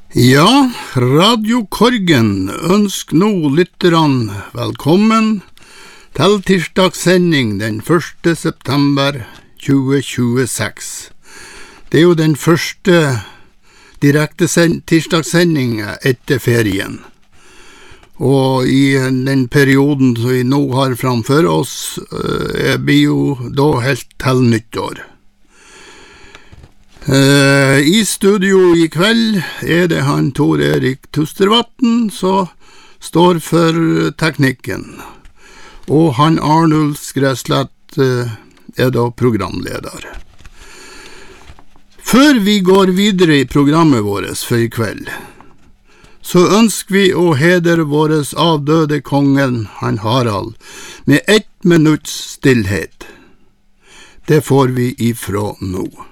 Ja, Radio Korgen ønsker nå lytterne velkommen til tirsdagssending den 1. september 2026. Det er jo den første direkte tirsdagssendingen etter ferien. Og i den perioden som vi nå har framfor oss, blir jo da helt til nyttår. I studio I kveld det han Tor Erik Tustervatn som står for teknikken, og han Arnulf Skresslett da programleder. Før vi går videre I programmet vårt for I kveld, så ønsker vi å hedre våres avdøde kongen, han Harald, med 1 minutts stillhet. Det får vi ifra nå.